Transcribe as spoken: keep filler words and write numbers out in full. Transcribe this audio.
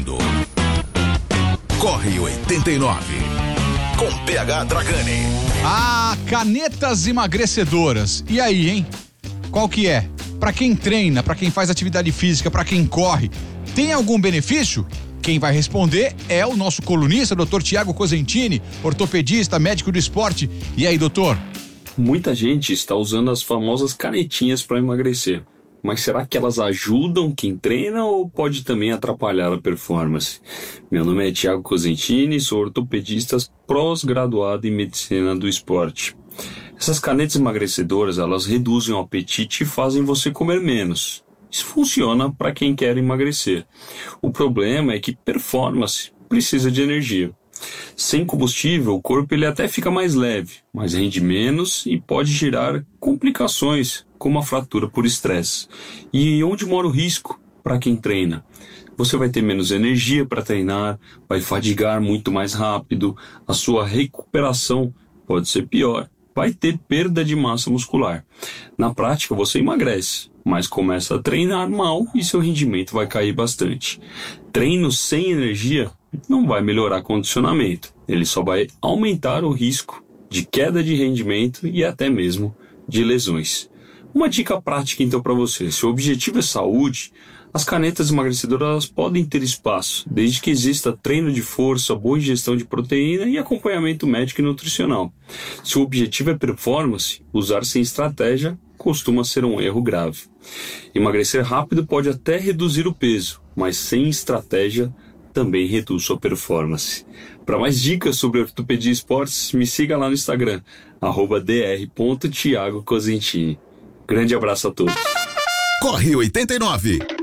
Corre oitenta e nove. Com P H Dragani. Ah, canetas emagrecedoras. E aí, hein? Qual que é? Pra quem treina, pra quem faz atividade física, pra quem corre, tem algum benefício? Quem vai responder é o nosso colunista, doutor Tiago Cosentini, ortopedista, médico do esporte. E aí, doutor? Muita gente está usando as famosas canetinhas para emagrecer. Mas será que elas ajudam quem treina ou pode também atrapalhar a performance? Meu nome é Tiago Cosentini, sou ortopedista pós-graduado em medicina do esporte. Essas canetas emagrecedoras, elas reduzem o apetite e fazem você comer menos. Isso funciona para quem quer emagrecer. O problema é que performance precisa de energia. Sem combustível, o corpo ele até fica mais leve, mas rende menos e pode gerar complicações, como a fratura por estresse. E onde mora o risco para quem treina? Você vai ter menos energia para treinar, vai fadigar muito mais rápido, a sua recuperação pode ser pior, vai ter perda de massa muscular. Na prática, você emagrece, mas começa a treinar mal e seu rendimento vai cair bastante. Treino sem energia não vai melhorar condicionamento, ele só vai aumentar o risco de queda de rendimento e até mesmo de lesões. Uma dica prática então para você: se o objetivo é saúde, as canetas emagrecedoras elas podem ter espaço, desde que exista treino de força, boa ingestão de proteína e acompanhamento médico e nutricional. Se o objetivo é performance, usar sem estratégia costuma ser um erro grave. Emagrecer rápido pode até reduzir o peso, mas sem estratégia também reduz sua performance. Para mais dicas sobre ortopedia e esportes, me siga lá no Instagram, arroba dr ponto tiago cosentini. Grande abraço a todos. Corre oitenta e nove.